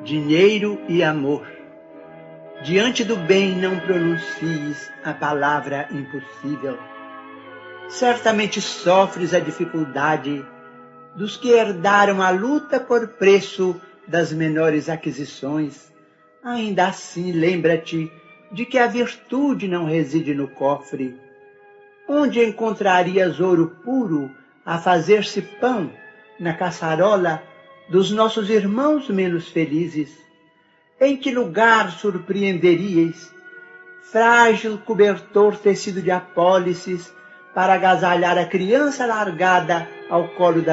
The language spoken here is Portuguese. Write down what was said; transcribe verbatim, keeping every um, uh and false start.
dinheiro e amor. Diante do bem não pronuncies a palavra impossível. Certamente sofres a dificuldade dos que herdaram a luta por preço das menores aquisições. Ainda assim, lembra-te de que a virtude não reside no cofre. Onde encontrarias ouro puro a fazer-se pão na caçarola dos nossos irmãos menos felizes? Em que lugar surpreenderíeis frágil cobertor tecido de apólices para agasalhar a criança largada ao colo da